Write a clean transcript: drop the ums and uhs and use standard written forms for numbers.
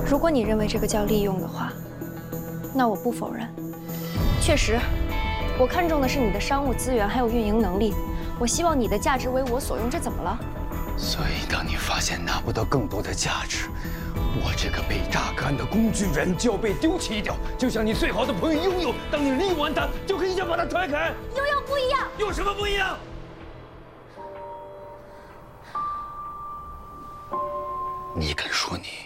如果你认为这个叫利用的话，那我不否认，确实，我看重的是你的商务资源还有运营能力。我希望你的价值为我所用，这怎么了？ 所以，当你发现拿不到更多的价值，我这个被榨干的工具人就要被丢弃掉，就像你最好的朋友悠悠，当你利用完他，就可以想把他踹开。 悠悠不一样， 有什么不一样？你敢说你